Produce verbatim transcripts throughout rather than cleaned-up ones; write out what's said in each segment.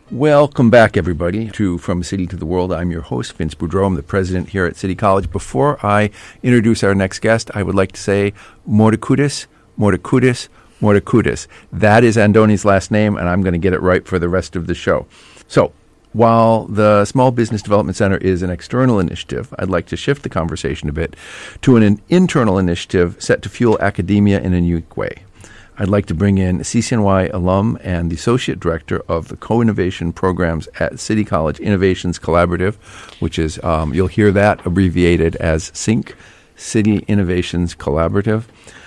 Welcome back, everybody, to From City to the World. I'm your host, Vince Boudreau. I'm the president here at City College. Before I introduce our next guest, I would like to say Mortakudis, Mortakudis, Mortakudis. That is Andoni's last name, and I'm going to get it right for the rest of the show. So, while the Small Business Development Center is an external initiative, I'd like to shift the conversation a bit to an, an internal initiative set to fuel academia in a unique way. I'd like to bring in C C N Y alum and the Associate Director of the Co-Innovation Programs at City College Innovations Collaborative, which is, um, you'll hear that abbreviated as SYNC, City Innovations Collaborative.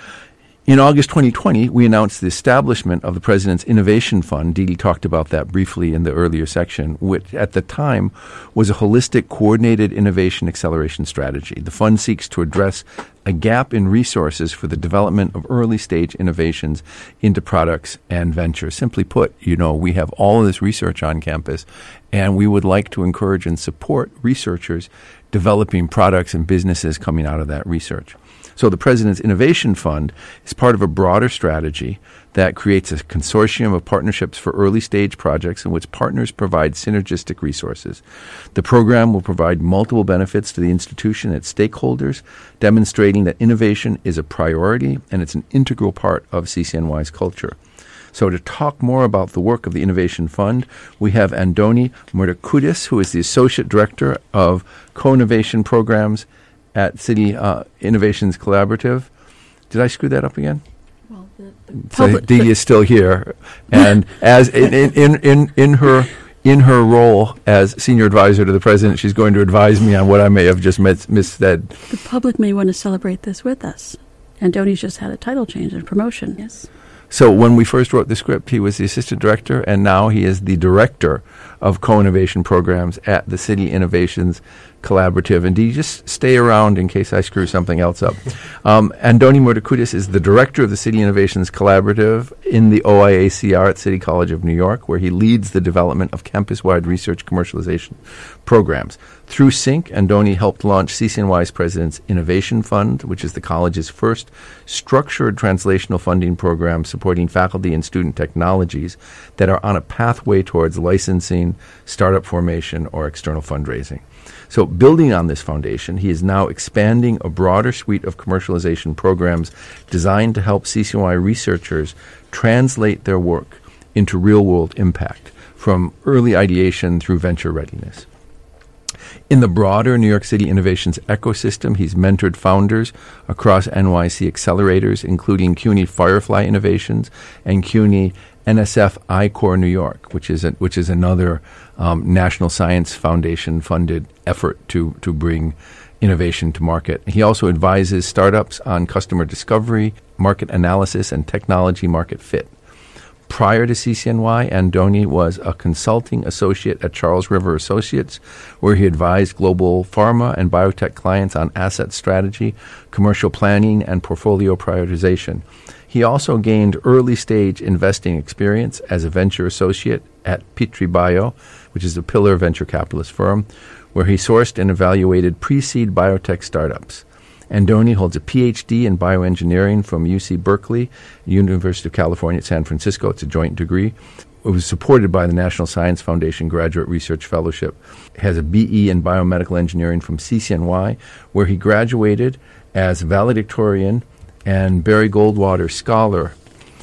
In August twenty twenty, we announced the establishment of the President's Innovation Fund. Dee Dee talked about that briefly in the earlier section, which at the time was a holistic, coordinated innovation acceleration strategy. The fund seeks to address a gap in resources for the development of early-stage innovations into products and ventures. Simply put, you know, we have all of this research on campus, and we would like to encourage and support researchers developing products and businesses coming out of that research. So the President's Innovation Fund is part of a broader strategy that creates a consortium of partnerships for early-stage projects in which partners provide synergistic resources. The program will provide multiple benefits to the institution and its stakeholders, demonstrating that innovation is a priority and it's an integral part of C C N Y's culture. So to talk more about the work of the Innovation Fund, we have Andoni Mortakudis, who is the Associate Director of Co-Innovation Programs at City uh, Innovations Collaborative. Did I screw that up again? Well, the, the so public, Dee is still here, and as in, in in in her in her role as senior advisor to the president, she's going to advise me on what I may have just mis- missaid. The public may want to celebrate this with us. Andoni's just had a title change and promotion. Yes. So when we first wrote the script, he was the assistant director, and now he is the director of co-innovation programs at the City Innovations Collaborative. And do you just stay around in case I screw something else up? Um, Andoni Mortakudis is the director of the City Innovations Collaborative in the O I A C R at City College of New York, where he leads the development of campus-wide research commercialization programs. Through SYNC, Andoni helped launch C C N Y's President's Innovation Fund, which is the college's first structured translational funding program supporting faculty and student technologies that are on a pathway towards licensing, startup formation, or external fundraising. So building on this foundation, he is now expanding a broader suite of commercialization programs designed to help C C N Y researchers translate their work into real-world impact, from early ideation through venture readiness. In the broader New York City innovations ecosystem, he's mentored founders across N Y C accelerators, including CUNY Firefly Innovations and CUNY N S F I-Core New York, which is a, which is another um, National Science Foundation-funded effort to, to bring innovation to market. He also advises startups on customer discovery, market analysis, and technology market fit. Prior to C C N Y, Andoni was a consulting associate at Charles River Associates, where he advised global pharma and biotech clients on asset strategy, commercial planning, and portfolio prioritization. He also gained early-stage investing experience as a venture associate at Petri Bio, which is a pillar venture capitalist firm, where he sourced and evaluated pre-seed biotech startups. Andoni holds a P H D in bioengineering from U C Berkeley, University of California at San Francisco. It's a joint degree. It was supported by the National Science Foundation Graduate Research Fellowship. Has a B E in biomedical engineering from C C N Y, where he graduated as valedictorian and Barry Goldwater Scholar.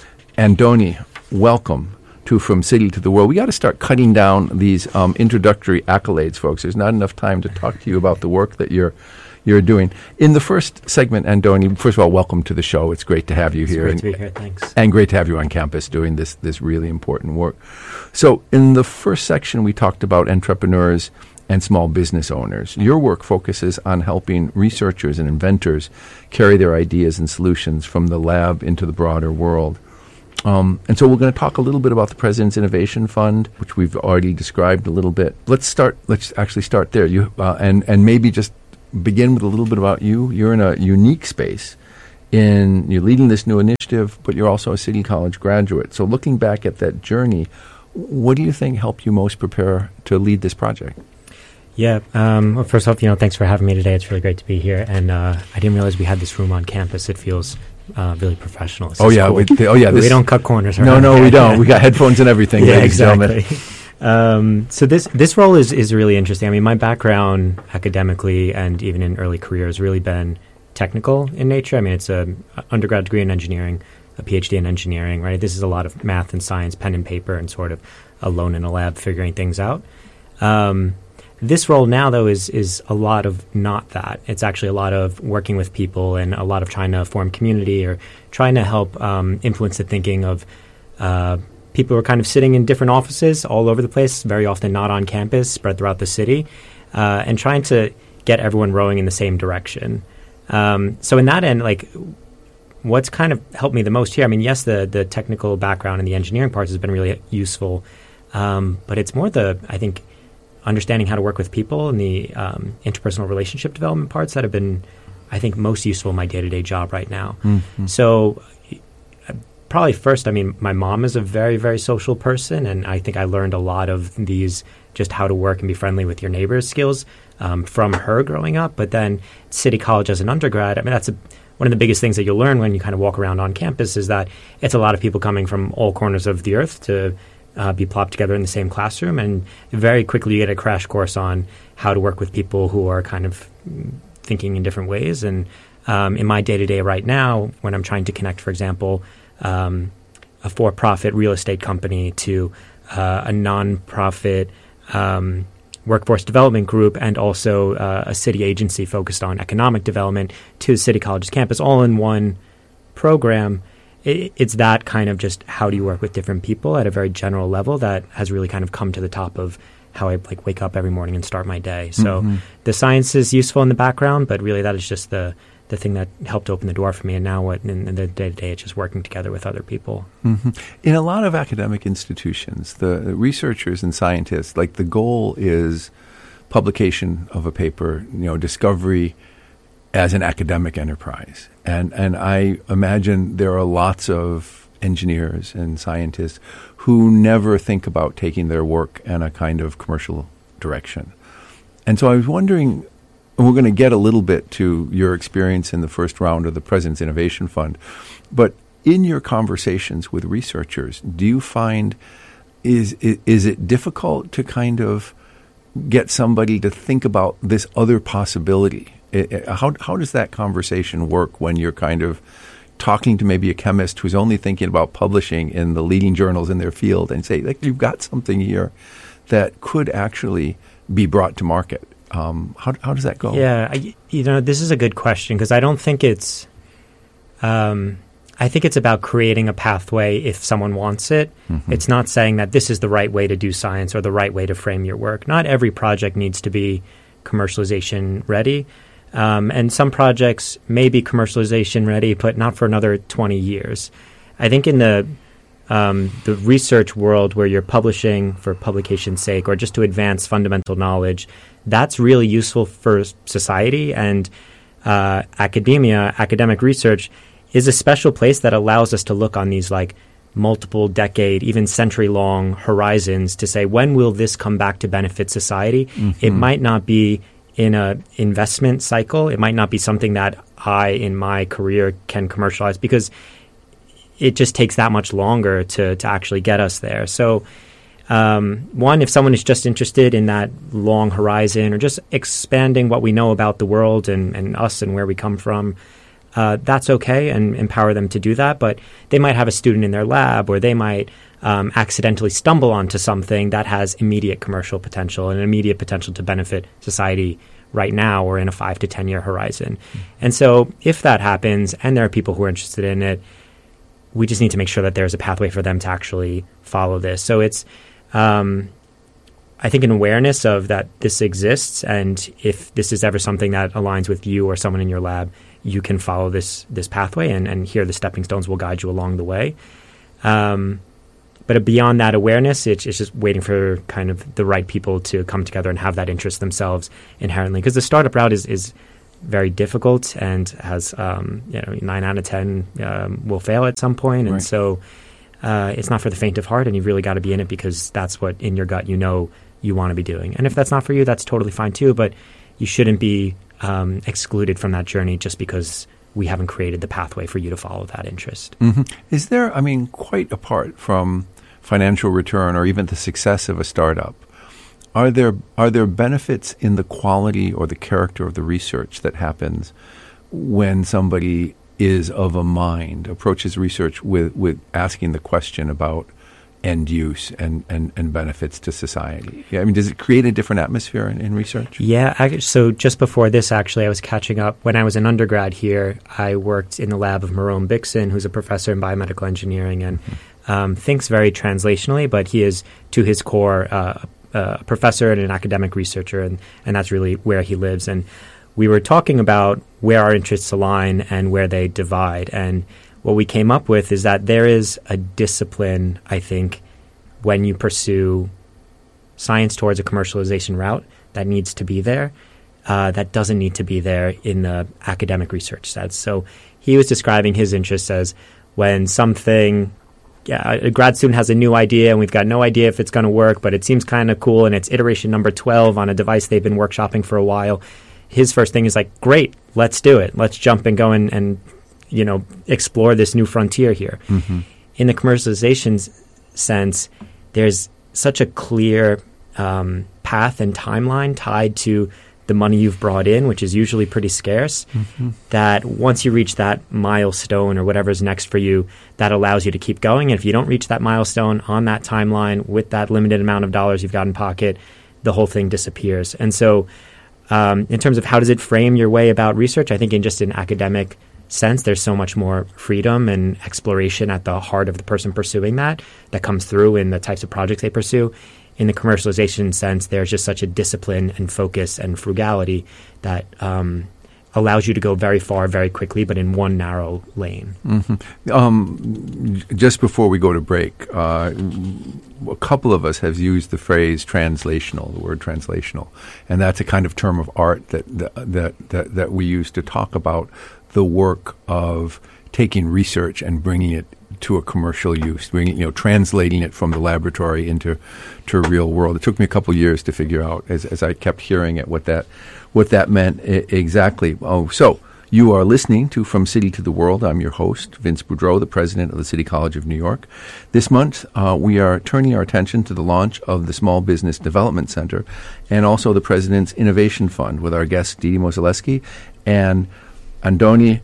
Andoni, welcome to From City to the World. We got to start cutting down these um, introductory accolades, folks. There's not enough time to talk to you about the work that you're you're doing. In the first segment, Andoni, first of all, welcome to the show. It's great to have you it's here. Great and, to be here, thanks. And great to have you on campus doing this this really important work. So in the first section, we talked about entrepreneurs and small business owners. Your work focuses on helping researchers and inventors carry their ideas and solutions from the lab into the broader world. Um, and so we're going to talk a little bit about the President's Innovation Fund, which we've already described a little bit. Let's start. Let's actually start there. You uh, and and maybe just begin with a little bit about you. You're in a unique space. In you're leading this new initiative, but you're also a City College graduate. So looking back at that journey, what do you think helped you most prepare to lead this project? Yeah. Um, well, first off, you know, thanks for having me today. It's really great to be here. And uh, I didn't realize we had this room on campus. It feels uh, really professional. This oh is yeah. cool. We, th- oh yeah. we don't cut corners. No, no, here. we don't. We got headphones and everything. Yeah, ladies and exactly. gentlemen. Um, so this this role is, is really interesting. I mean, my background academically and even in early career has really been technical in nature. I mean, it's a, a undergrad degree in engineering, a PhD in engineering, right? This is a lot of math and science, pen and paper, and sort of alone in a lab figuring things out. Um, this role now, though, is is a lot of not that. It's actually a lot of working with people and a lot of trying to form community or trying to help um, influence the thinking of uh people who are kind of sitting in different offices all over the place, very often not on campus, spread throughout the city, uh, and trying to get everyone rowing in the same direction. Um, so in that end, like, what's kind of helped me the most here, I mean, yes, the the technical background and the engineering parts has been really useful, um, but it's more the, I think, understanding how to work with people and the um, interpersonal relationship development parts that have been, I think, most useful in my day-to-day job right now. Mm-hmm. So probably first, I mean, my mom is a very, very social person, and I think I learned a lot of these just how to work and be friendly with your neighbors skills um, from her growing up. But then City College as an undergrad, I mean, that's a, one of the biggest things that you'll learn when you kind of walk around on campus is that it's a lot of people coming from all corners of the earth to uh, be plopped together in the same classroom. And very quickly you get a crash course on how to work with people who are kind of thinking in different ways. And um, in my day-to-day right now, when I'm trying to connect, for example, Um, a for-profit real estate company to uh, a non-profit um, workforce development group and also uh, a city agency focused on economic development to City College's campus, all in one program. It, it's that kind of just how do you work with different people at a very general level that has really kind of come to the top of how I like wake up every morning and start my day. So mm-hmm. the science is useful in the background, but really that is just the the thing that helped open the door for me. And now what in, in the day-to-day, it's just working together with other people. Mm-hmm. In a lot of academic institutions, the researchers and scientists, like the goal is publication of a paper, you know, discovery as an academic enterprise. And, and I imagine there are lots of engineers and scientists who never think about taking their work in a kind of commercial direction. And so I was wondering, and we're going to get a little bit to your experience in the first round of the President's Innovation Fund. But in your conversations with researchers, do you find, is, is, is it difficult to kind of get somebody to think about this other possibility? It, it, how, how does that conversation work when you're kind of talking to maybe a chemist who's only thinking about publishing in the leading journals in their field and say, like, you've got something here that could actually be brought to market? Um, how how does that go? Yeah, I, you know, this is a good question because I don't think it's. Um, I think it's about creating a pathway if someone wants it. Mm-hmm. It's not saying that this is the right way to do science or the right way to frame your work. Not every project needs to be commercialization ready, um, and some projects may be commercialization ready, but not for another twenty years. I think in the Um, the research world where you're publishing for publication's sake or just to advance fundamental knowledge, that's really useful for society. And uh, academia, academic research, is a special place that allows us to look on these like multiple decade, even century-long horizons to say, when will this come back to benefit society? Mm-hmm. It might not be in a investment cycle. It might not be something that I, in my career, can commercialize because it just takes that much longer to, to actually get us there. So, um, one, if someone is just interested in that long horizon or just expanding what we know about the world and, and us and where we come from, uh, that's okay, and empower them to do that. But they might have a student in their lab, or they might um, accidentally stumble onto something that has immediate commercial potential and immediate potential to benefit society right now or in a five to ten year horizon. Mm-hmm. And so if that happens and there are people who are interested in it, we just need to make sure that there's a pathway for them to actually follow this. So it's, um, I think, an awareness of that this exists, and if this is ever something that aligns with you or someone in your lab, you can follow this this pathway, and, and here the stepping stones will guide you along the way. Um, but beyond that awareness, it's, it's just waiting for kind of the right people to come together and have that interest themselves inherently. Because the startup route is is very difficult and has, um, you know, nine out of ten um, will fail at some point. And right. so uh, it's not for the faint of heart, and you've really got to be in it because that's what in your gut you know you want to be doing. And if that's not for you, that's totally fine too, but you shouldn't be um, excluded from that journey just because we haven't created the pathway for you to follow that interest. Mm-hmm. Is there, I mean, quite apart from financial return or even the success of a startup, are there are there benefits in the quality or the character of the research that happens when somebody is of a mind, approaches research with, with asking the question about end use and, and, and benefits to society? Yeah, I mean, does it create a different atmosphere in, in research? Yeah. I, so just before this, actually, I was catching up. When I was an undergrad here, I worked in the lab of Marone Bixen, who's a professor in biomedical engineering and mm-hmm. um, thinks very translationally, but he is, to his core, uh, a professor and an academic researcher, and, and that's really where he lives. And we were talking about where our interests align and where they divide. And what we came up with is that there is a discipline, I think, when you pursue science towards a commercialization route that needs to be there, uh, that doesn't need to be there in the academic research sense. So he was describing his interests as when something, yeah, a grad student has a new idea and we've got no idea if it's going to work, but it seems kind of cool and it's iteration number twelve on a device they've been workshopping for a while. His first thing is like, great, let's do it. Let's jump and go and, and you know, explore this new frontier here. Mm-hmm. In the commercialization s- sense, there's such a clear um, path and timeline tied to the money you've brought in, which is usually pretty scarce, mm-hmm. that once you reach that milestone or whatever's next for you, that allows you to keep going. And if you don't reach that milestone on that timeline with that limited amount of dollars you've got in pocket, the whole thing disappears. And so um, in terms of how does it frame your way about research, I think in just an academic sense, there's so much more freedom and exploration at the heart of the person pursuing that, that comes through in the types of projects they pursue. In the commercialization sense, there's just such a discipline and focus and frugality that um, allows you to go very far very quickly, but in one narrow lane. Mm-hmm. Um, just before we go to break, uh, a couple of us have used the phrase translational, the word translational, and that's a kind of term of art that that that, that, that we use to talk about the work of taking research and bringing it to a commercial use, bringing, you know, translating it from the laboratory into to a real world. It took me a couple of years to figure out, as, as I kept hearing it, what that what that meant I- exactly. Oh, so you are listening to From City to the World. I'm your host, Vince Boudreau, the president of the City College of New York. This month, uh, we are turning our attention to the launch of the Small Business Development Center and also the President's Innovation Fund with our guests Didi Mozaleski and Andoni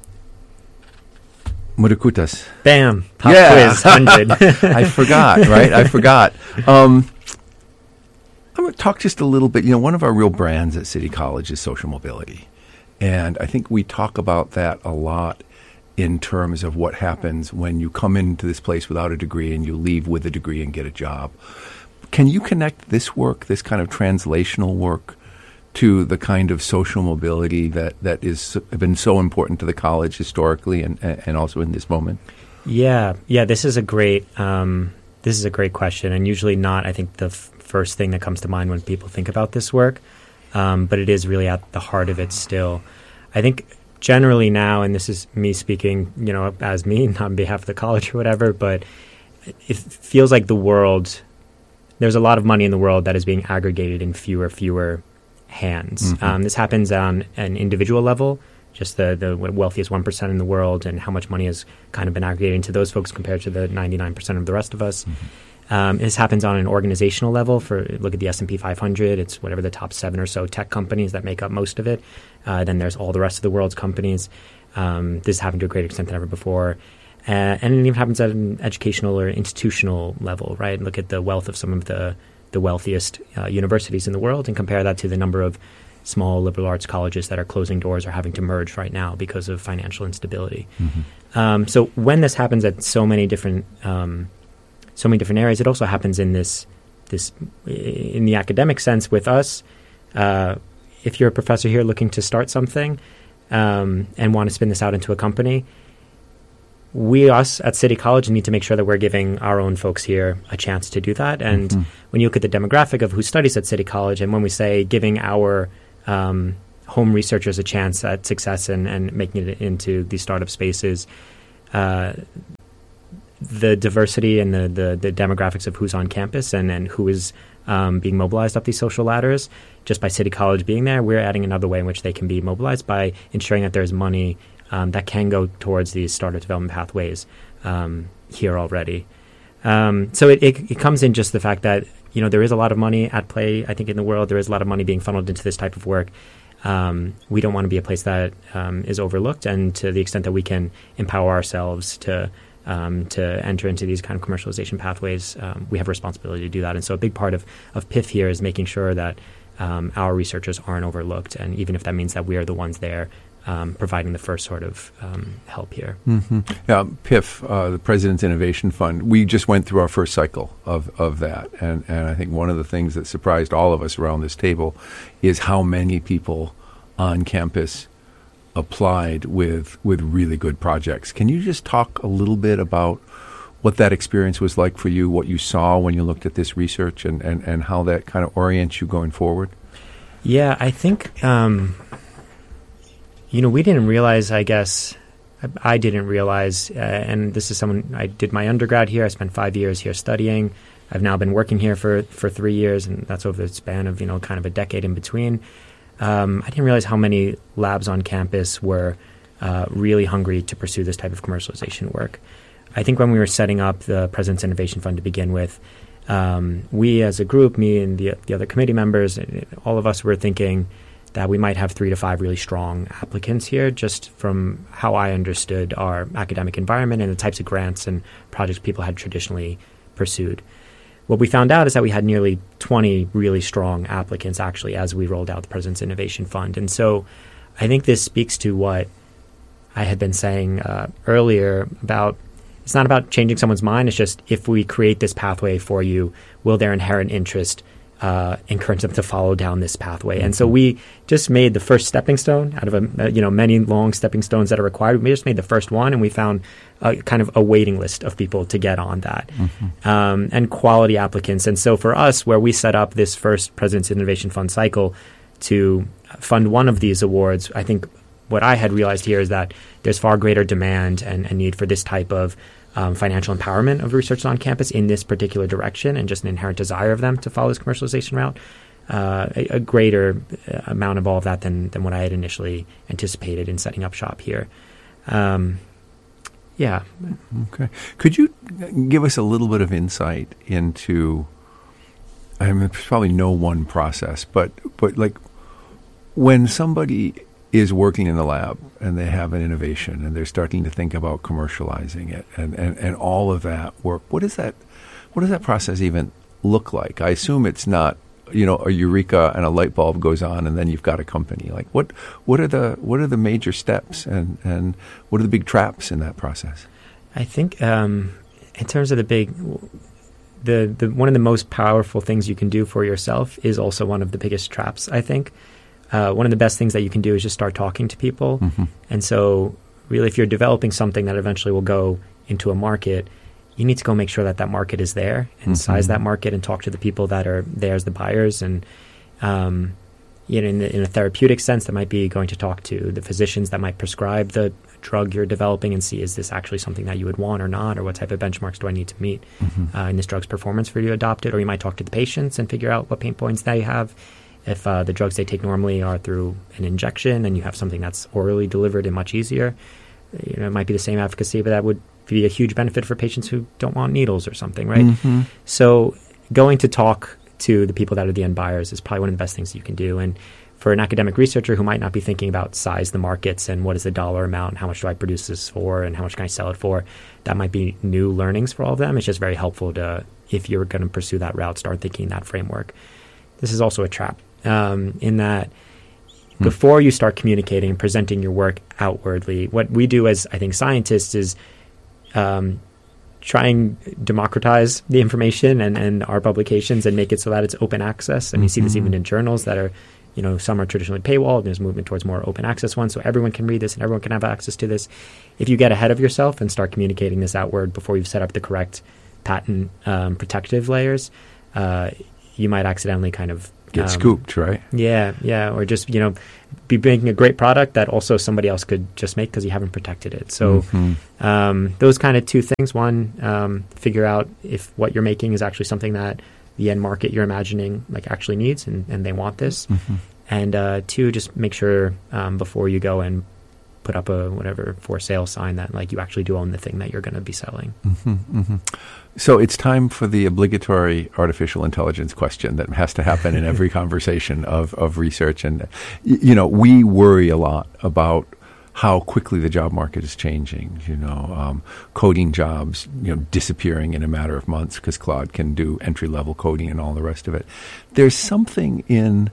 Murikutas. Bam! Pop yeah. quiz, one hundred. I forgot, right? I forgot. Um, I'm going to talk just a little bit. You know, one of our real brands at City College is social mobility. And I think we talk about that a lot in terms of what happens when you come into this place without a degree and you leave with a degree and get a job. Can you connect this work, this kind of translational work, to the kind of social mobility that, that is been so important to the college historically and, and also in this moment? Yeah, yeah. This is a great um, this is a great question, and usually not, I think, the f- first thing that comes to mind when people think about this work, um, but it is really at the heart of it still. I think generally now, and this is me speaking, you know, as me, not on behalf of the college or whatever, but it feels like the world, there's a lot of money in the world that is being aggregated in fewer, fewer hands. Mm-hmm. Um, this happens on an individual level, just the, the wealthiest one percent in the world and how much money has kind of been aggregated into those folks compared to the ninety-nine percent of the rest of us. Mm-hmm. Um, this happens on an organizational level. For look at the S and P five hundred, it's whatever the top seven or so tech companies that make up most of it. Uh, then there's all the rest of the world's companies. Um, this happened to a greater extent than ever before. Uh, and it even happens at an educational or institutional level, right? Look at the wealth of some of the the wealthiest uh, universities in the world and compare that to the number of small liberal arts colleges that are closing doors or having to merge right now because of financial instability. Mm-hmm. Um, so when this happens at so many different um, so many different areas, it also happens in this this in the academic sense with us. Uh, if you're a professor here looking to start something um, and want to spin this out into a company, we, us at City College, need to make sure that we're giving our own folks here a chance to do that. And mm-hmm. when you look at the demographic of who studies at City College, and when we say giving our um, home researchers a chance at success and, and making it into these startup spaces, uh, the diversity and the, the, the demographics of who's on campus and, and who is um, being mobilized up these social ladders, just by City College being there, we're adding another way in which they can be mobilized by ensuring that there's money Um, that can go towards these startup development pathways um, here already. Um, so it, it, it comes in just the fact that, you know, there is a lot of money at play, I think, in the world. There is a lot of money being funneled into this type of work. Um, we don't want to be a place that um, is overlooked, and to the extent that we can empower ourselves to um, to enter into these kind of commercialization pathways, um, we have a responsibility to do that. And so a big part of, of P I F here is making sure that um, our researchers aren't overlooked, and even if that means that we are the ones there um, providing the first sort of um, help here. Mm-hmm. Yeah, P I F, uh, the President's Innovation Fund, we just went through our first cycle of, of that. And, and I think one of the things that surprised all of us around this table is how many people on campus applied with with really good projects. Can you just talk a little bit about what that experience was like for you, what you saw when you looked at this research, and, and, and how that kind of orients you going forward? Yeah, I think, um, you know, we didn't realize, I guess, I, I didn't realize, uh, and this is someone, I did my undergrad here, I spent five years here studying. I've now been working here for, for three years, and that's over the span of, you know, kind of a decade in between. Um, I didn't realize how many labs on campus were uh, really hungry to pursue this type of commercialization work. I think when we were setting up the President's Innovation Fund to begin with, um, we as a group, me and the, the other committee members, all of us were thinking that we might have three to five really strong applicants here, just from how I understood our academic environment and the types of grants and projects people had traditionally pursued. What we found out is that we had nearly twenty really strong applicants, actually, as we rolled out the President's Innovation Fund. And so I think this speaks to what I had been saying uh, earlier about it's not about changing someone's mind. It's just if we create this pathway for you, will their inherent interest uh, encourage them to follow down this pathway? Mm-hmm. And so we just made the first stepping stone out of a, you know many long stepping stones that are required. We just made the first one, and we found a, kind of a waiting list of people to get on that, mm-hmm. um, and quality applicants. And so for us, where we set up this first President's Innovation Fund cycle to fund one of these awards, I think what I had realized here is that there's far greater demand and, and need for this type of Um, financial empowerment of researchers on campus in this particular direction, and just an inherent desire of them to follow this commercialization route, uh, a, a greater amount of all of that than, than what I had initially anticipated in setting up shop here. Um, yeah. Okay. Could you give us a little bit of insight into, I mean, there's probably no one process, but, but like when somebody is working in the lab and they have an innovation and they're starting to think about commercializing it and, and, and all of that work, what is that what does that process even look like? I assume it's not, you know, a eureka and a light bulb goes on and then you've got a company. Like what what are the what are the major steps and, and what are the big traps in that process? I think um, in terms of the big the, the one of the most powerful things you can do for yourself is also one of the biggest traps, I think. Uh, one of the best things that you can do is just start talking to people. Mm-hmm. And so really, if you're developing something that eventually will go into a market, you need to go make sure that that market is there and mm-hmm. size that market and talk to the people that are there as the buyers. And, um, you know, in, the, in a therapeutic sense, that might be going to talk to the physicians that might prescribe the drug you're developing and see, is this actually something that you would want or not, or what type of benchmarks do I need to meet mm-hmm. uh, in this drug's performance for you to adopt it? Or you might talk to the patients and figure out what pain points they have. If uh, the drugs they take normally are through an injection and you have something that's orally delivered and much easier, you know, it might be the same efficacy, but that would be a huge benefit for patients who don't want needles or something, right? Mm-hmm. So going to talk to the people that are the end buyers is probably one of the best things you can do. And for an academic researcher who might not be thinking about size the markets and what is the dollar amount, and how much do I produce this for, and how much can I sell it for, that might be new learnings for all of them. It's just very helpful to, if you're going to pursue that route, start thinking in that framework. This is also a trap. Um, in that hmm. before you start communicating and presenting your work outwardly, what we do as, I think, scientists is um, try and democratize the information and, and our publications and make it so that it's open access. And mm-hmm. you see this even in journals that are, you know, some are traditionally paywalled, and there's movement towards more open access ones, so everyone can read this and everyone can have access to this. If you get ahead of yourself and start communicating this outward before you've set up the correct patent um, protective layers, uh, you might accidentally kind of Get um, scooped, right? Yeah, yeah. Or just, you know, be making a great product that also somebody else could just make because you haven't protected it. So mm-hmm. um, those kind of two things. One, um, figure out if what you're making is actually something that the end market you're imagining like actually needs and, and they want this. Mm-hmm. And uh, two, just make sure um, before you go and put up a whatever for sale sign that like you actually do own the thing that you're going to be selling. Mm-hmm, mm-hmm. So it's time for the obligatory artificial intelligence question that has to happen in every conversation of, of research. And, y- you know, we worry a lot about how quickly the job market is changing, you know, um, coding jobs, you know, disappearing in a matter of months because Claude can do entry-level coding and all the rest of it. There's something in,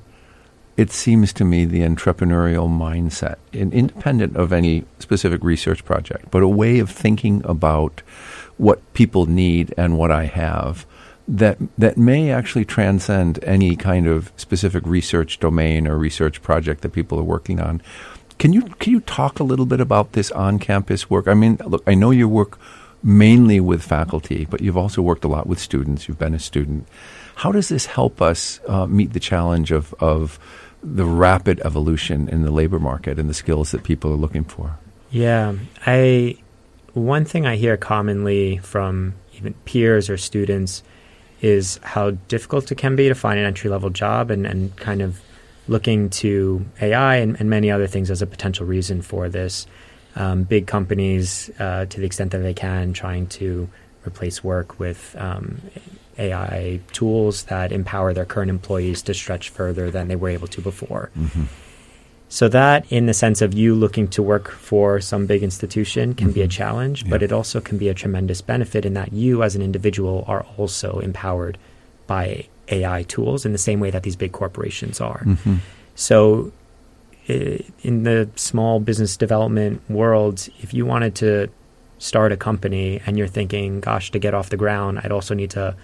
it seems to me, the entrepreneurial mindset, in, independent of any specific research project, but a way of thinking about what people need and what I have that that may actually transcend any kind of specific research domain or research project that people are working on. Can you can you talk a little bit about this on-campus work? I mean, look, I know you work mainly with faculty, but you've also worked a lot with students. You've been a student. How does this help us uh, meet the challenge of, of the rapid evolution in the labor market and the skills that people are looking for? Yeah, I one thing I hear commonly from even peers or students is how difficult it can be to find an entry-level job, and, and kind of looking to A I and, and many other things as a potential reason for this. Um, big companies, uh, to the extent that they can, trying to replace work with um, A I tools that empower their current employees to stretch further than they were able to before. Mm-hmm. So that, in the sense of you looking to work for some big institution, can mm-hmm. be a challenge, yeah. but it also can be a tremendous benefit in that you as an individual are also empowered by A I tools in the same way that these big corporations are. Mm-hmm. So uh, in the small business development world, if you wanted to start a company and you're thinking, gosh, to get off the ground, I'd also need to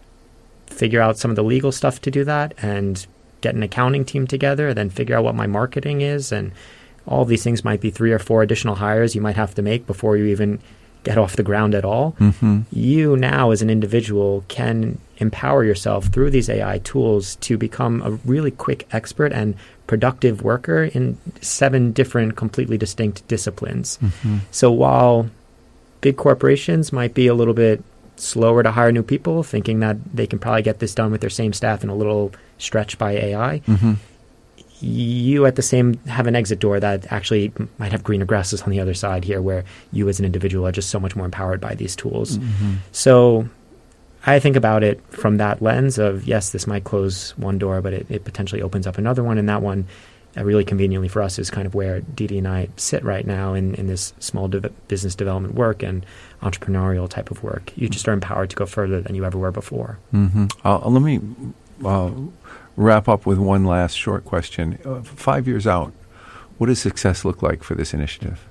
figure out some of the legal stuff to do that and get an accounting team together, then figure out what my marketing is, and all of these things might be three or four additional hires you might have to make before you even get off the ground at all. Mm-hmm. You now as an individual can empower yourself through these A I tools to become a really quick expert and productive worker in seven different completely distinct disciplines. Mm-hmm. So while big corporations might be a little bit slower to hire new people, thinking that they can probably get this done with their same staff in a little stretch by A I, mm-hmm. you at the same have an exit door that actually might have greener grasses on the other side here, where you as an individual are just so much more empowered by these tools. Mm-hmm. So I think about it from that lens of, yes, this might close one door, but it, it potentially opens up another one. And that one, uh, really conveniently for us, is kind of where Didi and I sit right now in, in this small de- business development work and entrepreneurial type of work. You just are empowered to go further than you ever were before. Mm-hmm. Uh, let me uh, wrap up with one last short question. Uh, five years out, what does success look like for this initiative?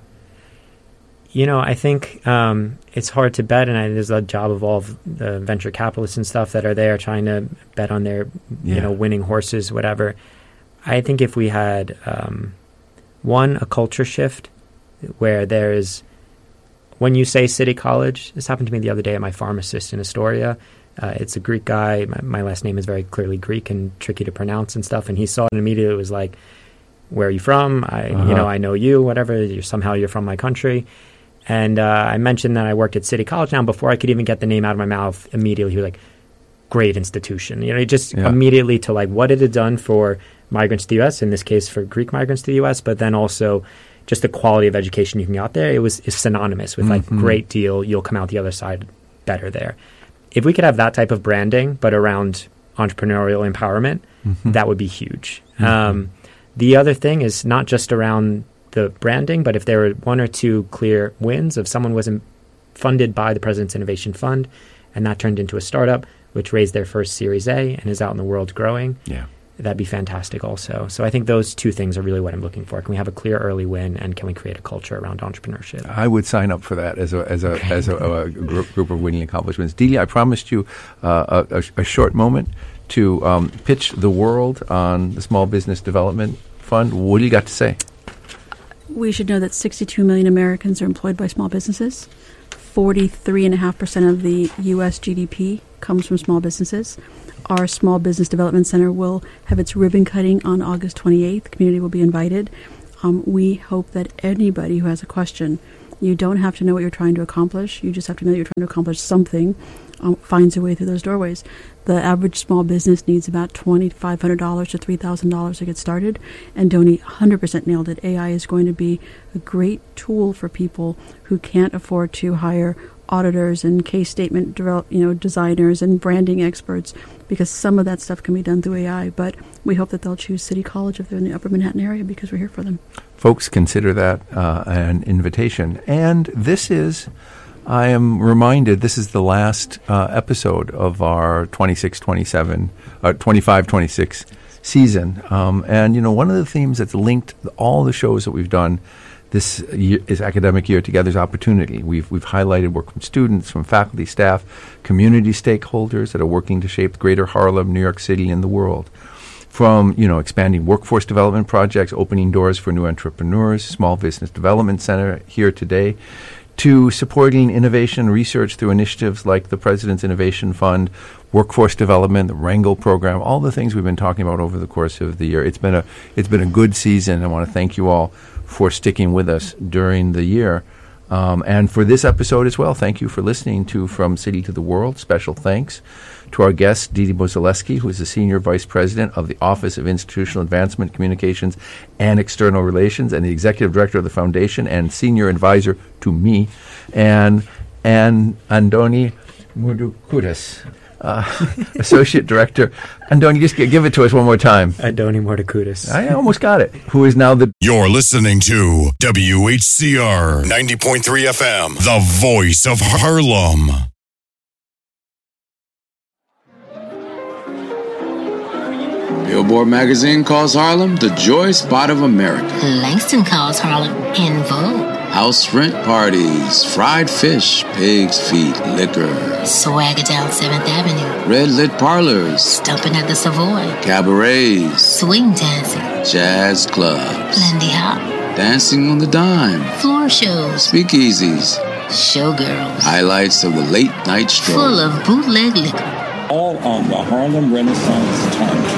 You know, I think um, it's hard to bet, and I, there's a job of all of the venture capitalists and stuff that are there trying to bet on their, yeah. you know, winning horses, whatever. I think if we had, um, one, a culture shift where there is, when you say City College, this happened to me the other day at my pharmacist in Astoria. Uh, it's a Greek guy. My, my last name is very clearly Greek and tricky to pronounce and stuff. And he saw it and immediately was like, where are you from? I, uh-huh. you know, I know you, whatever. You're, somehow you're from my country. And uh, I mentioned that I worked at City College now. Before I could even get the name out of my mouth, immediately he was like, great institution. You know, just yeah. immediately to like, what it had done for migrants to the U S, in this case for Greek migrants to the U S, but then also just the quality of education you can get out there. It was is synonymous with mm-hmm. like, great deal. You'll come out the other side better there. If we could have that type of branding, but around entrepreneurial empowerment, mm-hmm. that would be huge. Mm-hmm. Um, the other thing is not just around the branding, but if there were one or two clear wins, if someone wasn't funded by the President's Innovation Fund and that turned into a startup, which raised their first Series A and is out in the world growing, yeah. that'd be fantastic also. So I think those two things are really what I'm looking for. Can we have a clear early win, and can we create a culture around entrepreneurship? I would sign up for that as a as a okay. as a, a group, group of winning accomplishments. Didi, I promised you uh, a, a short moment to um, pitch the world on the Small Business Development Fund. What do you got to say? We should know that sixty-two million Americans are employed by small businesses. forty-three point five percent of the U S G D P comes from small businesses. Our Small Business Development Center will have its ribbon cutting on August twenty-eighth. The community will be invited. Um, we hope that anybody who has a question, you don't have to know what you're trying to accomplish. You just have to know that you're trying to accomplish something, um, finds a way through those doorways. The average small business needs about two thousand five hundred dollars to three thousand dollars to get started, and Doni one hundred percent nailed it. A I is going to be a great tool for people who can't afford to hire auditors and case statement develop, you know, designers and branding experts, because some of that stuff can be done through A I. But we hope that they'll choose City College if they're in the Upper Manhattan area, because we're here for them. Folks, consider that uh, an invitation. And this is, I am reminded, this is the last uh, episode of our twenty-six twenty-seven, uh, twenty-five twenty-six season. Um, and, you know, one of the themes that's linked all the shows that we've done this year, is academic year together is opportunity. We've we've highlighted work from students, from faculty, staff, community stakeholders that are working to shape greater Harlem, New York City, and the world. From, you know, expanding workforce development projects, opening doors for new entrepreneurs, Small Business Development Center here today, to supporting innovation research through initiatives like the President's Innovation Fund, workforce development, the Wrangle program, all the things we've been talking about over the course of the year. It's been a it's been a good season. I want to thank you all for sticking with us during the year. Um, and for this episode as well, thank you for listening to From City to the World. Special thanks to our guest, Didi Mozaleski, who is the Senior Vice President of the Office of Institutional Advancement, Communications, and External Relations, and the Executive Director of the Foundation, and Senior Advisor to me, and, and Andoni Murdukudis, Uh, Associate Director. Andoni, just g- give it to us one more time. Andoni Murdukudis. I almost got it. Who is now the... You're listening to W H C R ninety point three F M, the voice of Harlem. Billboard magazine calls Harlem the joy spot of America. Langston calls Harlem in vogue. House rent parties, fried fish, pig's feet, liquor. Swagger down seventh Avenue. Red lit parlors. Stumping at the Savoy. Cabarets. Swing dancing. Jazz clubs. Lindy Hop. Dancing on the dime. Floor shows. Speakeasies. Showgirls. Highlights of the late night stroll. Full of bootleg liquor. All on the Harlem Renaissance